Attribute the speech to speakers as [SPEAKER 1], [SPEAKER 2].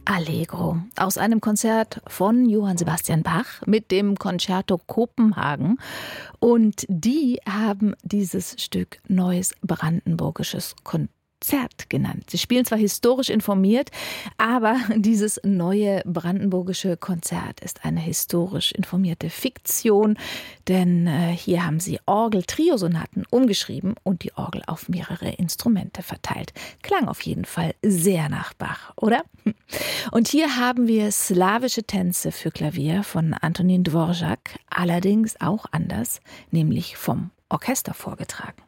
[SPEAKER 1] Allegro aus einem Konzert von Johann Sebastian Bach mit dem Concerto Kopenhagen. Und die haben dieses Stück Neues Brandenburgisches Konzert genannt. Sie spielen zwar historisch informiert, aber dieses neue brandenburgische Konzert ist eine historisch informierte Fiktion, denn hier haben sie Orgel-Triosonaten umgeschrieben und die Orgel auf mehrere Instrumente verteilt. Klang auf jeden Fall sehr nach Bach, oder? Und hier haben wir slawische Tänze für Klavier von Antonín Dvořák, allerdings auch anders, nämlich vom Orchester vorgetragen.